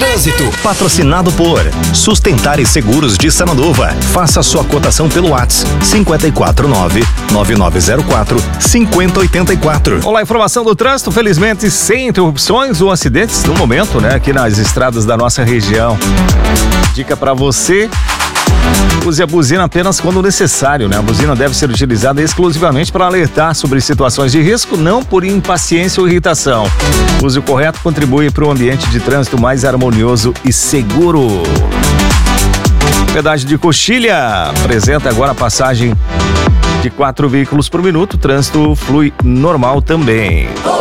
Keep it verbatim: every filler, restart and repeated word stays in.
Trânsito. Patrocinado por Sustentar e Seguros de Sananduva. Faça sua cotação pelo WhatsApp cinco quatro nove, nove nove zero quatro, cinco zero oito quatro. Olá, informação do trânsito, felizmente sem interrupções ou acidentes no momento, né? Aqui nas estradas da nossa região. Dica para você: use a buzina apenas quando necessário, né? A buzina deve ser utilizada exclusivamente para alertar sobre situações de risco, não por impaciência ou irritação. O uso correto contribui para um ambiente de trânsito mais harmonioso e seguro. Pedágio de Coxilha apresenta agora a passagem de quatro veículos por minuto. O trânsito flui normal também.